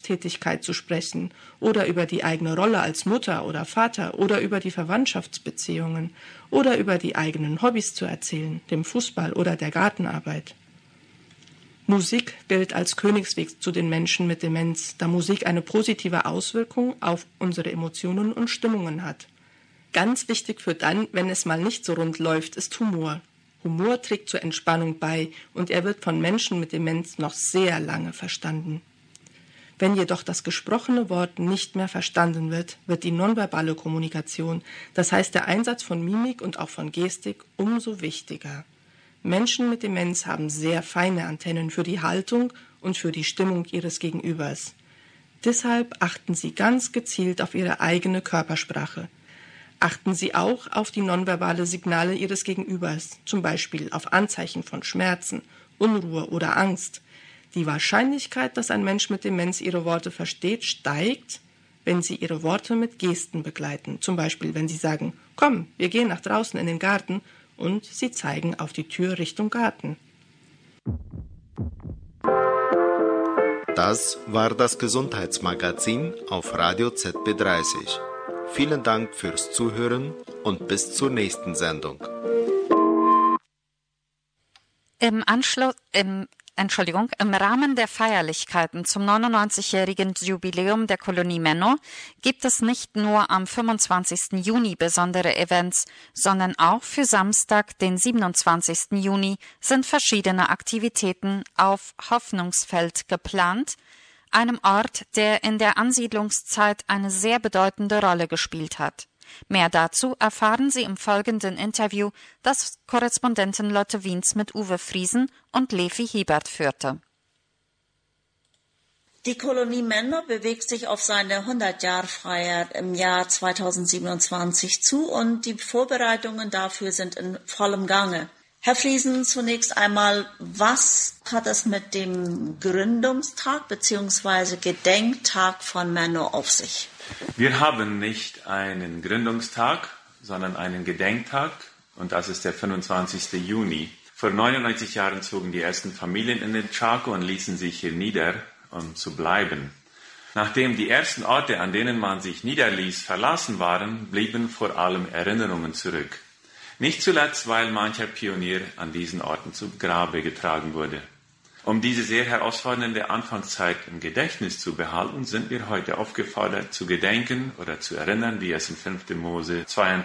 Berufstätigkeit zu sprechen oder über die eigene Rolle als Mutter oder Vater oder über die Verwandtschaftsbeziehungen oder über die eigenen Hobbys zu erzählen, dem Fußball oder der Gartenarbeit. Musik gilt als Königsweg zu den Menschen mit Demenz, da Musik eine positive Auswirkung auf unsere Emotionen und Stimmungen hat. Ganz wichtig für dann, wenn es mal nicht so rund läuft, ist Humor. Humor trägt zur Entspannung bei und er wird von Menschen mit Demenz noch sehr lange verstanden. Wenn jedoch das gesprochene Wort nicht mehr verstanden wird, wird die nonverbale Kommunikation, das heißt der Einsatz von Mimik und auch von Gestik, umso wichtiger. Menschen mit Demenz haben sehr feine Antennen für die Haltung und für die Stimmung ihres Gegenübers. Deshalb achten Sie ganz gezielt auf Ihre eigene Körpersprache. Achten Sie auch auf die nonverbale Signale Ihres Gegenübers, zum Beispiel auf Anzeichen von Schmerzen, Unruhe oder Angst. Die Wahrscheinlichkeit, dass ein Mensch mit Demenz Ihre Worte versteht, steigt, wenn Sie Ihre Worte mit Gesten begleiten. Zum Beispiel, wenn Sie sagen, komm, wir gehen nach draußen in den Garten und Sie zeigen auf die Tür Richtung Garten. Das war das Gesundheitsmagazin auf Radio ZB30. Vielen Dank fürs Zuhören und bis zur nächsten Sendung. Im Rahmen der Feierlichkeiten zum 99-jährigen Jubiläum der Kolonie Menno gibt es nicht nur am 25. Juni besondere Events, sondern auch für Samstag, den 27. Juni, sind verschiedene Aktivitäten auf Hoffnungsfeld geplant, einem Ort, der in der Ansiedlungszeit eine sehr bedeutende Rolle gespielt hat. Mehr dazu erfahren Sie im folgenden Interview, das Korrespondentin Lotte Wiens mit Uwe Friesen und Levi Hiebert führte. Die Kolonie Menno bewegt sich auf seine 100-Jahr-Feier im Jahr 2027 zu und die Vorbereitungen dafür sind in vollem Gange. Herr Friesen, zunächst einmal, was hat es mit dem Gründungstag bzw. Gedenktag von Menno auf sich? Wir haben nicht einen Gründungstag, sondern einen Gedenktag und das ist der 25. Juni. Vor 99 Jahren zogen die ersten Familien in den Chaco und ließen sich hier nieder, um zu bleiben. Nachdem die ersten Orte, an denen man sich niederließ, verlassen waren, blieben vor allem Erinnerungen zurück. Nicht zuletzt, weil mancher Pionier an diesen Orten zu Grabe getragen wurde. Um diese sehr herausfordernde Anfangszeit im Gedächtnis zu behalten, sind wir heute aufgefordert, zu gedenken oder zu erinnern, wie es in 5. Mose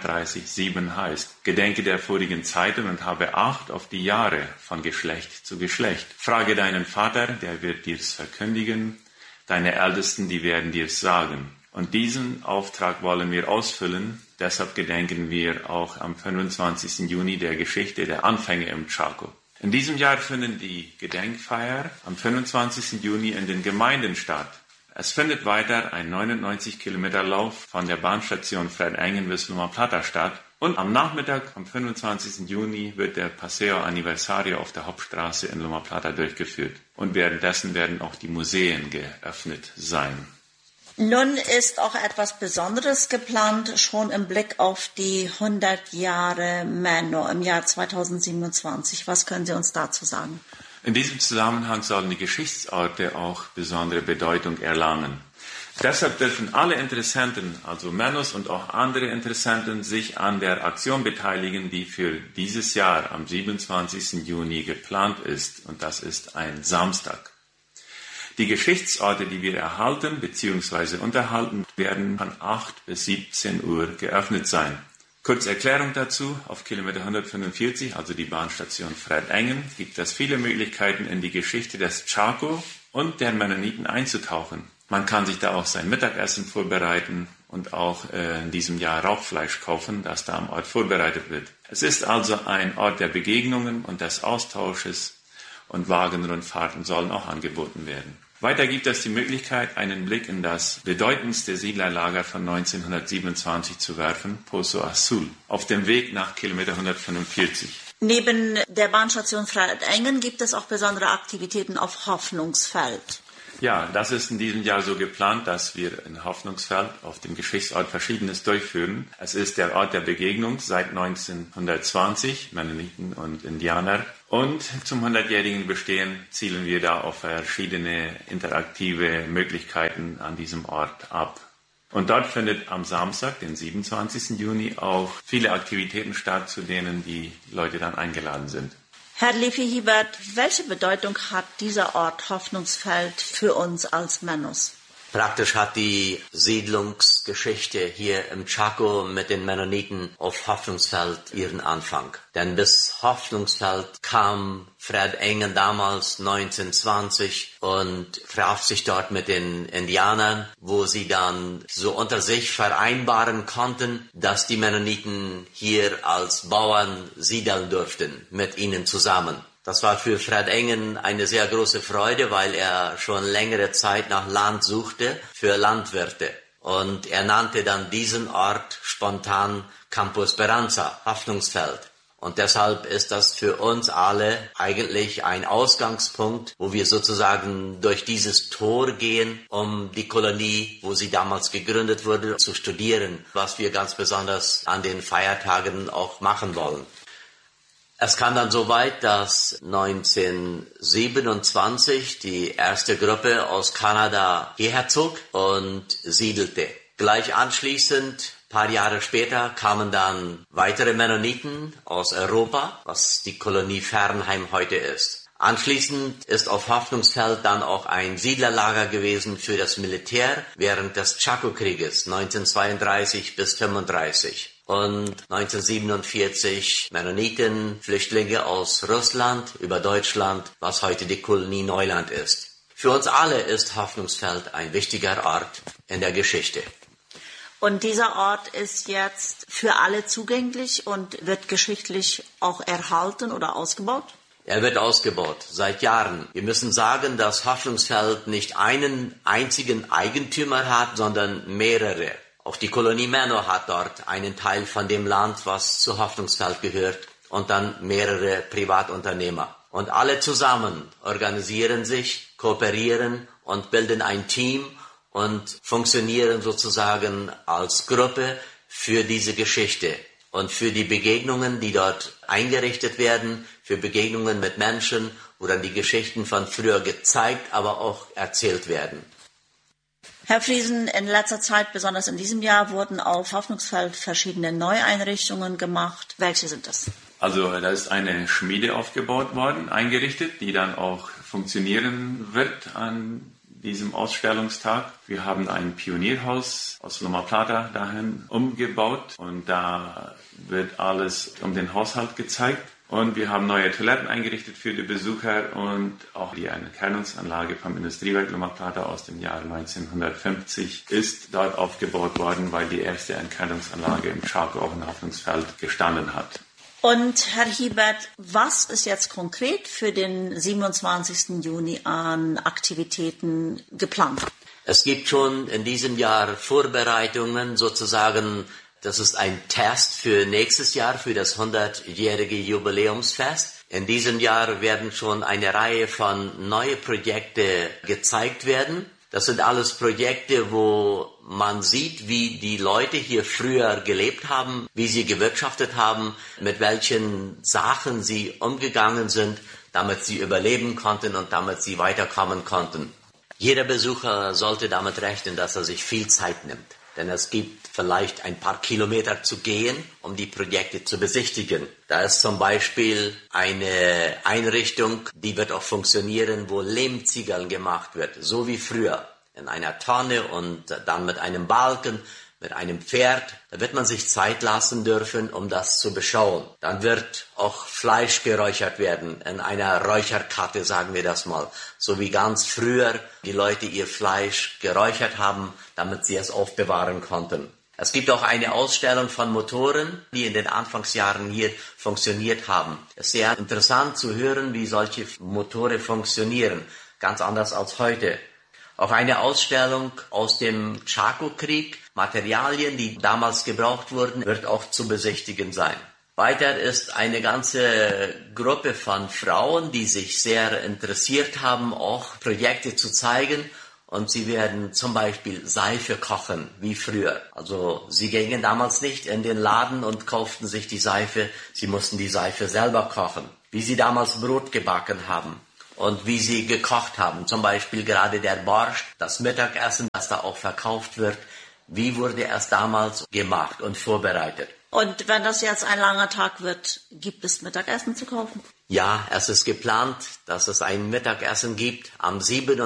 32,7 heißt. Gedenke der vorigen Zeiten und habe Acht auf die Jahre von Geschlecht zu Geschlecht. Frage deinen Vater, der wird dir's verkündigen, deine Ältesten, die werden dir's sagen. Und diesen Auftrag wollen wir ausfüllen. Deshalb gedenken wir auch am 25. Juni der Geschichte der Anfänge im Chaco. In diesem Jahr finden die Gedenkfeier am 25. Juni in den Gemeinden statt. Es findet weiter ein 99 Kilometer Lauf von der Bahnstation Fred-Engen bis Loma Plata statt. Und am Nachmittag am 25. Juni wird der Paseo Aniversario auf der Hauptstraße in Loma Plata durchgeführt. Und währenddessen werden auch die Museen geöffnet sein. Nun ist auch etwas Besonderes geplant, schon im Blick auf die 100 Jahre Menno im Jahr 2027. Was können Sie uns dazu sagen? In diesem Zusammenhang sollen die Geschichtsorte auch besondere Bedeutung erlangen. Deshalb dürfen alle Interessenten, also Mennos und auch andere Interessenten, sich an der Aktion beteiligen, die für dieses Jahr am 27. Juni geplant ist. Und das ist ein Samstag. Die Geschichtsorte, die wir erhalten bzw. unterhalten, werden von 8 bis 17 Uhr geöffnet sein. Kurz Erklärung dazu: Auf Kilometer 145, also die Bahnstation Fred-Engen, gibt es viele Möglichkeiten, in die Geschichte des Chaco und der Mennoniten einzutauchen. Man kann sich da auch sein Mittagessen vorbereiten und auch in diesem Jahr Rauchfleisch kaufen, das da am Ort vorbereitet wird. Es ist also ein Ort der Begegnungen und des Austausches und Wagenrundfahrten sollen auch angeboten werden. Weiter gibt es die Möglichkeit, einen Blick in das bedeutendste Siedlerlager von 1927 zu werfen, Pozo Azul, auf dem Weg nach Kilometer 145. Neben der Bahnstation Fred-Engen gibt es auch besondere Aktivitäten auf Hoffnungsfeld. Ja, das ist in diesem Jahr so geplant, dass wir in Hoffnungsfeld auf dem Geschichtsort Verschiedenes durchführen. Es ist der Ort der Begegnung seit 1920, Mennoniten und Indianer. Und zum 100-jährigen Bestehen zielen wir da auf verschiedene interaktive Möglichkeiten an diesem Ort ab. Und dort findet am Samstag, den 27. Juni, auch viele Aktivitäten statt, zu denen die Leute dann eingeladen sind. Herr Lefy-Hiebert, welche Bedeutung hat dieser Ort Hoffnungsfeld für uns als Mennos? Praktisch hat die Siedlungsgeschichte hier im Chaco mit den Mennoniten auf Hoffnungsfeld ihren Anfang. Denn bis Hoffnungsfeld kam Fred Engen damals 1920 und traf sich dort mit den Indianern, wo sie dann so unter sich vereinbaren konnten, dass die Mennoniten hier als Bauern siedeln durften, mit ihnen zusammen. Das war für Fred Engen eine sehr große Freude, weil er schon längere Zeit nach Land suchte für Landwirte. Und er nannte dann diesen Ort spontan Campo Esperanza, Hoffnungsfeld. Und deshalb ist das für uns alle eigentlich ein Ausgangspunkt, wo wir sozusagen durch dieses Tor gehen, um die Kolonie, wo sie damals gegründet wurde, zu studieren, was wir ganz besonders an den Feiertagen auch machen wollen. Es kam dann so weit, dass 1927 die erste Gruppe aus Kanada hierher zog und siedelte. Gleich anschließend, paar Jahre später, kamen dann weitere Mennoniten aus Europa, was die Kolonie Fernheim heute ist. Anschließend ist auf Hoffnungsfeld dann auch ein Siedlerlager gewesen für das Militär während des Chaco-Krieges 1932 bis 1935. Und 1947 Mennoniten, Flüchtlinge aus Russland über Deutschland, was heute die Kolonie Neuland ist. Für uns alle ist Hoffnungsfeld ein wichtiger Ort in der Geschichte. Und dieser Ort ist jetzt für alle zugänglich und wird geschichtlich auch erhalten oder ausgebaut? Er wird ausgebaut, seit Jahren. Wir müssen sagen, dass Hoffnungsfeld nicht einen einzigen Eigentümer hat, sondern mehrere. Auch die Kolonie Menno hat dort einen Teil von dem Land, was zu Hoffnungsfeld gehört, und dann mehrere Privatunternehmer. Und alle zusammen organisieren sich, kooperieren und bilden ein Team und funktionieren sozusagen als Gruppe für diese Geschichte und für die Begegnungen, die dort eingerichtet werden, für Begegnungen mit Menschen, wo dann die Geschichten von früher gezeigt, aber auch erzählt werden. Herr Friesen, in letzter Zeit, besonders in diesem Jahr, wurden auf Hoffnungsfeld verschiedene Neueinrichtungen gemacht. Welche sind das? Also da ist eine Schmiede aufgebaut worden, eingerichtet, die dann auch funktionieren wird an diesem Ausstellungstag. Wir haben ein Pionierhaus aus Loma Plata dahin umgebaut und da wird alles um den Haushalt gezeigt. Und wir haben neue Toiletten eingerichtet für die Besucher und auch die Entkernungsanlage vom Industriewerk Loma Plata aus dem Jahr 1950 ist dort aufgebaut worden, weil die erste Entkernungsanlage im Chaco auch in Hoffnungsfeld gestanden hat. Und Herr Hiebert, was ist jetzt konkret für den 27. Juni an Aktivitäten geplant? Es gibt schon in diesem Jahr Vorbereitungen sozusagen. Das ist ein Test für nächstes Jahr, für das 100-jährige Jubiläumsfest. In diesem Jahr werden schon eine Reihe von neue Projekte gezeigt werden. Das sind alles Projekte, wo man sieht, wie die Leute hier früher gelebt haben, wie sie gewirtschaftet haben, mit welchen Sachen sie umgegangen sind, damit sie überleben konnten und damit sie weiterkommen konnten. Jeder Besucher sollte damit rechnen, dass er sich viel Zeit nimmt. Denn es gibt vielleicht ein paar Kilometer zu gehen, um die Projekte zu besichtigen. Da ist zum Beispiel eine Einrichtung, die wird auch funktionieren, wo Lehmziegeln gemacht wird, so wie früher, in einer Tonne und dann mit einem Balken, mit einem Pferd. Da wird man sich Zeit lassen dürfen, um das zu beschauen. Dann wird auch Fleisch geräuchert werden, in einer Räucherkarte, sagen wir das mal. So wie ganz früher die Leute ihr Fleisch geräuchert haben, damit sie es aufbewahren konnten. Es gibt auch eine Ausstellung von Motoren, die in den Anfangsjahren hier funktioniert haben. Es ist sehr interessant zu hören, wie solche Motoren funktionieren. Ganz anders als heute. Auch eine Ausstellung aus dem Chaco-Krieg, Materialien, die damals gebraucht wurden, wird auch zu besichtigen sein. Weiter ist eine ganze Gruppe von Frauen, die sich sehr interessiert haben, auch Projekte zu zeigen. Und sie werden zum Beispiel Seife kochen, wie früher. Also sie gingen damals nicht in den Laden und kauften sich die Seife. Sie mussten die Seife selber kochen. Wie sie damals Brot gebacken haben und wie sie gekocht haben. Zum Beispiel gerade der Borscht, das Mittagessen, das da auch verkauft wird. Wie wurde es damals gemacht und vorbereitet? Und wenn das jetzt ein langer Tag wird, gibt es Mittagessen zu kaufen? Ja, es ist geplant, dass es ein Mittagessen gibt am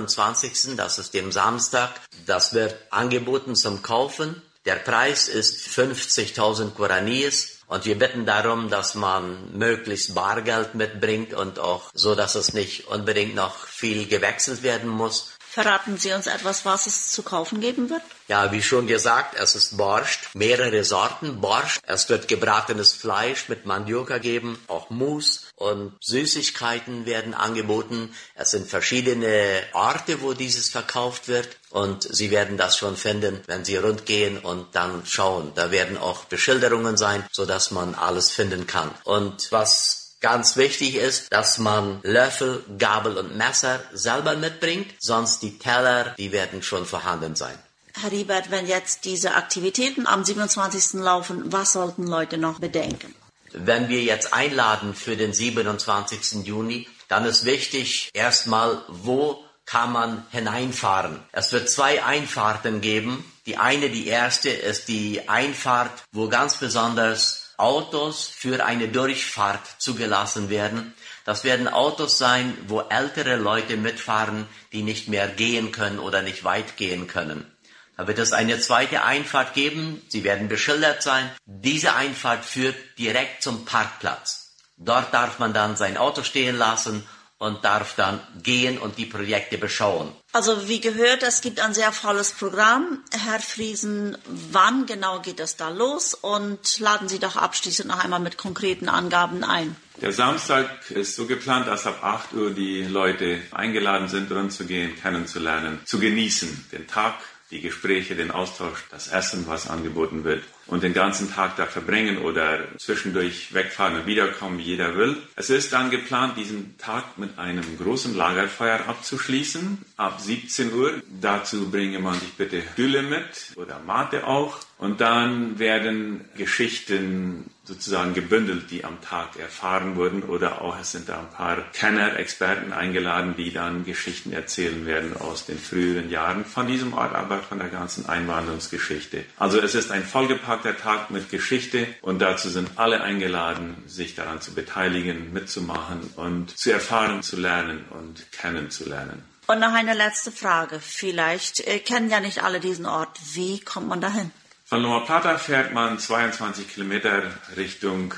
27., das ist dem Samstag. Das wird angeboten zum Kaufen. Der Preis ist 50.000 Guaraníes und wir bitten darum, dass man möglichst Bargeld mitbringt und auch so, dass es nicht unbedingt noch viel gewechselt werden muss. Verraten Sie uns etwas, was es zu kaufen geben wird? Ja, wie schon gesagt, es ist Borscht, mehrere Sorten Borscht. Es wird gebratenes Fleisch mit Mandioca geben, auch Mousse und Süßigkeiten werden angeboten. Es sind verschiedene Orte, wo dieses verkauft wird und Sie werden das schon finden, wenn Sie rundgehen und dann schauen. Da werden auch Beschilderungen sein, sodass man alles finden kann. Und was ganz wichtig ist, dass man Löffel, Gabel und Messer selber mitbringt, sonst die Teller, die werden schon vorhanden sein. Herr Hiebert, wenn jetzt diese Aktivitäten am 27. laufen, was sollten Leute noch bedenken? Wenn wir jetzt einladen für den 27. Juni, dann ist wichtig erstmal, wo kann man hineinfahren. Es wird 2 Einfahrten geben. Die erste ist die Einfahrt, wo ganz besonders Autos für eine Durchfahrt zugelassen werden. Das werden Autos sein, wo ältere Leute mitfahren, die nicht mehr gehen können oder nicht weit gehen können. Da wird es eine zweite Einfahrt geben. Sie werden beschildert sein. Diese Einfahrt führt direkt zum Parkplatz. Dort darf man dann sein Auto stehen lassen und darf dann gehen und die Projekte beschauen. Also wie gehört, es gibt ein sehr volles Programm. Herr Friesen, wann genau geht es da los? Und laden Sie doch abschließend noch einmal mit konkreten Angaben ein. Der Samstag ist so geplant, dass ab 8 Uhr die Leute eingeladen sind, rundzugehen, kennenzulernen, zu genießen, den Tag, die Gespräche, den Austausch, das Essen, was angeboten wird und den ganzen Tag da verbringen oder zwischendurch wegfahren und wiederkommen, wie jeder will. Es ist dann geplant, diesen Tag mit einem großen Lagerfeuer abzuschließen, ab 17 Uhr. Dazu bringe man sich bitte Stühle mit oder Mate auch. Und dann werden Geschichten sozusagen gebündelt, die am Tag erfahren wurden, oder auch es sind da ein paar Kenner, Experten eingeladen, die dann Geschichten erzählen werden aus den früheren Jahren von diesem Ort, aber von der ganzen Einwanderungsgeschichte. Also es ist ein vollgepackter Tag mit Geschichte und dazu sind alle eingeladen, sich daran zu beteiligen, mitzumachen und zu erfahren, zu lernen und kennenzulernen. Und noch eine letzte Frage. Vielleicht kennen ja nicht alle diesen Ort. Wie kommt man dahin? Von Loma Plata fährt man 22 Kilometer Richtung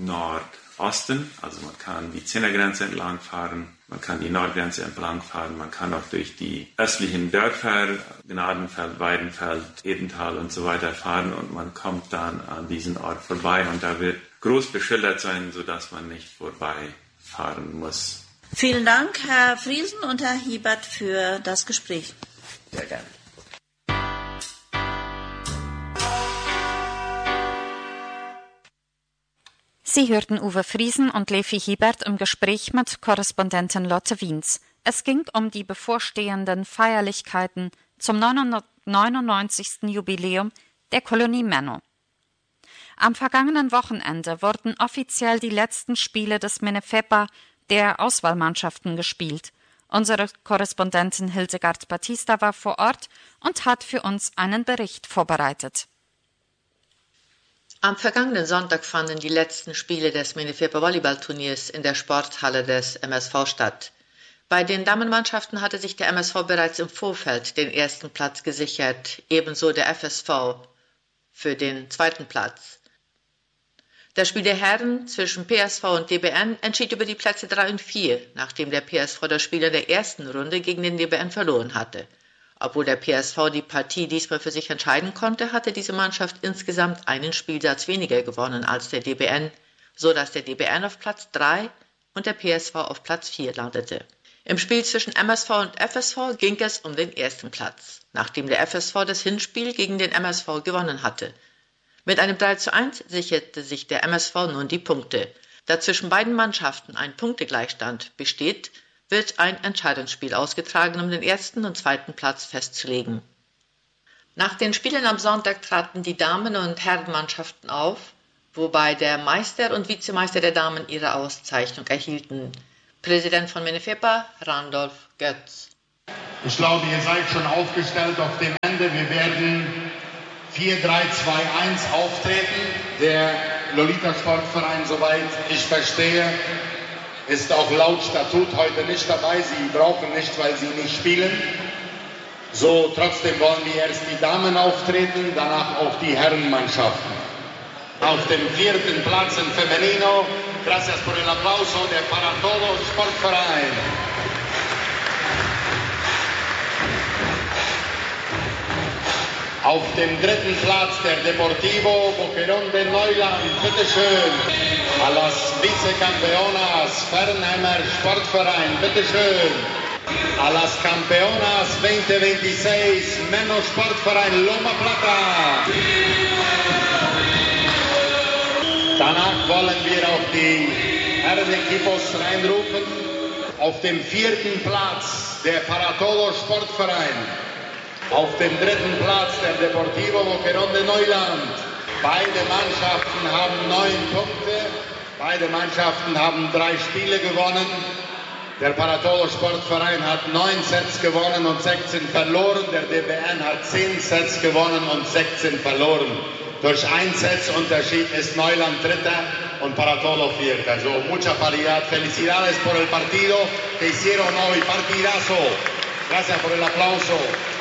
Nordosten. Also man kann die Zehnergrenze entlang fahren, man kann die Nordgrenze entlang fahren, man kann auch durch die östlichen Dörfer, Gnadenfeld, Weidenfeld, Edental und so weiter fahren und man kommt dann an diesen Ort vorbei und da wird groß beschildert sein, sodass man nicht vorbeifahren muss. Vielen Dank, Herr Friesen und Herr Hiebert, für das Gespräch. Sehr gerne. Sie hörten Uwe Friesen und Levi Hiebert im Gespräch mit Korrespondentin Lotte Wiens. Es ging um die bevorstehenden Feierlichkeiten zum 99. Jubiläum der Kolonie Menno. Am vergangenen Wochenende wurden offiziell die letzten Spiele des Menefepa der Auswahlmannschaften gespielt. Unsere Korrespondentin Hildegard Batista war vor Ort und hat für uns einen Bericht vorbereitet. Am vergangenen Sonntag fanden die letzten Spiele des Menefepa Volleyballturniers in der Sporthalle des MSV statt. Bei den Damenmannschaften hatte sich der MSV bereits im Vorfeld den ersten Platz gesichert, ebenso der FSV für den zweiten Platz. Das Spiel der Herren zwischen PSV und DBN entschied über die Plätze 3 und 4, nachdem der PSV das Spiel in der ersten Runde gegen den DBN verloren hatte. Obwohl der PSV die Partie diesmal für sich entscheiden konnte, hatte diese Mannschaft insgesamt einen Spielsatz weniger gewonnen als der DBN, so dass der DBN auf Platz 3 und der PSV auf Platz 4 landete. Im Spiel zwischen MSV und FSV ging es um den ersten Platz, nachdem der FSV das Hinspiel gegen den MSV gewonnen hatte. Mit einem 3:1 sicherte sich der MSV nun die Punkte. Da zwischen beiden Mannschaften ein Punktegleichstand besteht, wird ein Entscheidungsspiel ausgetragen, um den ersten und zweiten Platz festzulegen. Nach den Spielen am Sonntag traten die Damen- und Herrenmannschaften auf, wobei der Meister und Vizemeister der Damen ihre Auszeichnung erhielten. Präsident von Menefepa, Randolph Götz. Ich glaube, ihr seid schon aufgestellt auf dem Ende. Wir werden 4-3-2-1 auftreten. Der Lolita Sportverein, soweit ich verstehe, ist auch laut Statut heute nicht dabei. Sie brauchen nicht, weil sie nicht spielen. So, trotzdem wollen wir erst die Damen auftreten, danach auch die Herrenmannschaften. Auf dem 4. Platz in Femenino, gracias por el aplauso, der Para Todos Sportverein. Auf dem 3. Platz der Deportivo Boquerón de Neuland, bitteschön. A las Vicecampeonas Fernheimer Sportverein, bitteschön. A las Campeonas 2026 Menno Sportverein Loma Plata. Danach wollen wir auch die Herren-Equipos reinrufen. Auf dem 4. Platz der Para Todos Sportverein. Auf dem 3. Platz der Deportivo Boquerón de Neuland. Beide Mannschaften haben 9 Punkte. Beide Mannschaften haben 3 Spiele gewonnen. Der Para Todos Sportverein hat 9 Sets gewonnen und 16 verloren. Der DBN hat 10 Sets gewonnen und 16 verloren. Durch 1 Setsunterschied ist Neuland Dritter und Para Todos Vierter. So, mucha paridad. Felicidades por el partido que hicieron hoy. Partidazo. Gracias por el aplauso.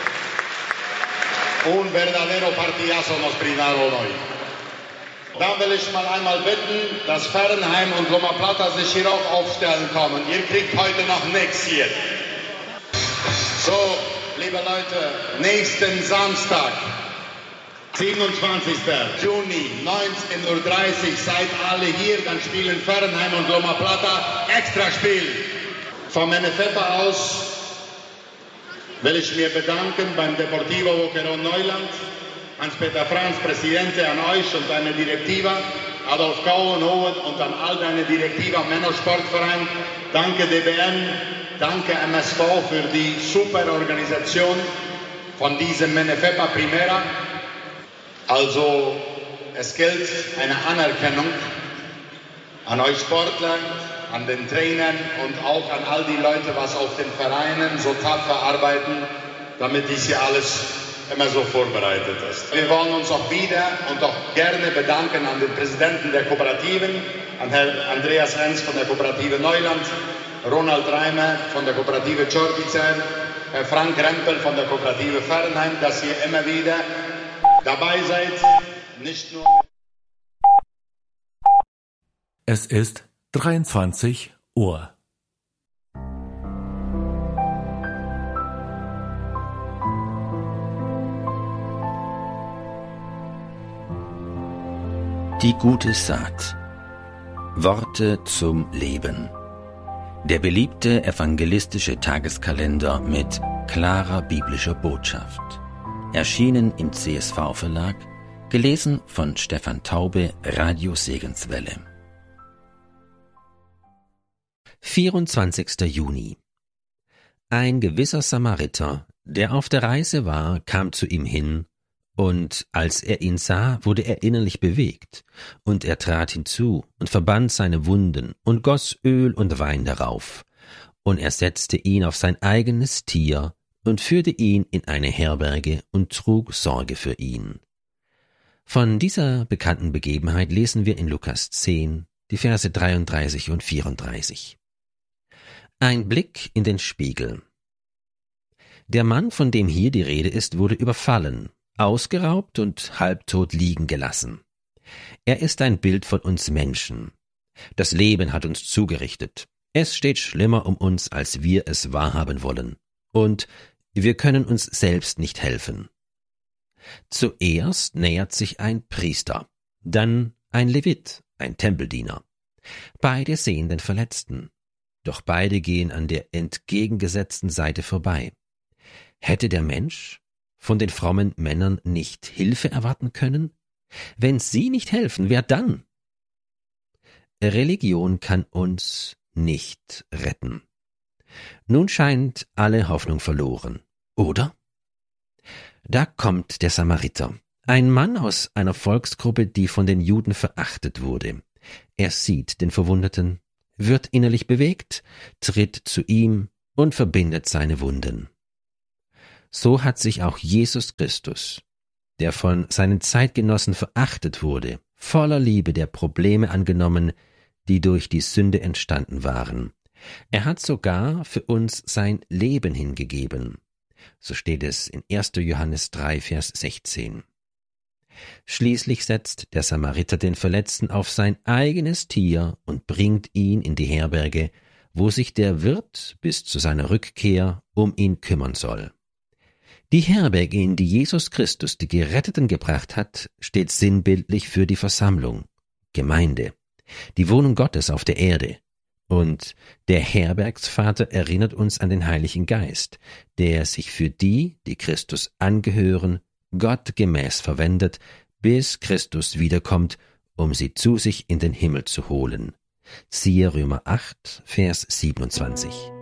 Un verdadero partidazo nos brindaron hoy. Dann will ich mal einmal bitten, dass Fernheim und Loma Plata sich hier auch aufstellen kommen. Ihr kriegt heute noch nichts hier. So, liebe Leute, nächsten Samstag, 27. Juni, 19:30 Uhr, seid alle hier, dann spielen Fernheim und Loma Plata Extraspiel. Von Menefepa aus will ich mir bedanken beim Deportivo Boquerón Neuland, Hans-Peter Franz, Präsidente, an euch und deine Direktiva, Adolf Kauenhoven und an all deine Direktiva, Menno Sportverein. Danke DBN, danke MSV für die super Organisation von diesem Menefepa Primera. Also es gilt eine Anerkennung an euch Sportler, an den Trainern und auch an all die Leute, was auf den Vereinen so tapfer arbeiten, damit dies hier alles immer so vorbereitet ist. Wir wollen uns auch wieder und auch gerne bedanken an den Präsidenten der Kooperativen, an Herrn Andreas Enz von der Kooperative Neuland, Ronald Reimer von der Kooperative Čorbice, Herr Frank Rempel von der Kooperative Fernheim, dass ihr immer wieder dabei seid, nicht nur... Es ist 23 Uhr. Die gute Saat. Worte zum Leben. Der beliebte evangelistische Tageskalender mit klarer biblischer Botschaft. Erschienen im CSV-Verlag, gelesen von Stefan Taube, Radio Segenswelle. 24. Juni. Ein gewisser Samariter, der auf der Reise war, kam zu ihm hin, und als er ihn sah, wurde er innerlich bewegt, und er trat hinzu und verband seine Wunden und goss Öl und Wein darauf, und er setzte ihn auf sein eigenes Tier und führte ihn in eine Herberge und trug Sorge für ihn. Von dieser bekannten Begebenheit lesen wir in Lukas 10, die Verse 33 und 34. Ein Blick in den Spiegel. Der Mann, von dem hier die Rede ist, wurde überfallen, ausgeraubt und halbtot liegen gelassen. Er ist ein Bild von uns Menschen. Das Leben hat uns zugerichtet. Es steht schlimmer um uns, als wir es wahrhaben wollen. Und wir können uns selbst nicht helfen. Zuerst nähert sich ein Priester, dann ein Levit, ein Tempeldiener. Beide sehen den Verletzten. Doch beide gehen an der entgegengesetzten Seite vorbei. Hätte der Mensch von den frommen Männern nicht Hilfe erwarten können? Wenn sie nicht helfen, wer dann? Religion kann uns nicht retten. Nun scheint alle Hoffnung verloren, oder? Da kommt der Samariter, ein Mann aus einer Volksgruppe, die von den Juden verachtet wurde. Er sieht den Verwundeten, wird innerlich bewegt, tritt zu ihm und verbindet seine Wunden. So hat sich auch Jesus Christus, der von seinen Zeitgenossen verachtet wurde, voller Liebe der Probleme angenommen, die durch die Sünde entstanden waren. Er hat sogar für uns sein Leben hingegeben. So steht es in 1. Johannes 3, Vers 16. Schließlich setzt der Samariter den Verletzten auf sein eigenes Tier und bringt ihn in die Herberge, wo sich der Wirt bis zu seiner Rückkehr um ihn kümmern soll. Die Herberge, in die Jesus Christus die Geretteten gebracht hat, steht sinnbildlich für die Versammlung, Gemeinde, die Wohnung Gottes auf der Erde. Und der Herbergsvater erinnert uns an den Heiligen Geist, der sich für die Christus angehören, Gott gemäß verwendet, bis Christus wiederkommt, um sie zu sich in den Himmel zu holen. Siehe Römer 8, Vers 27.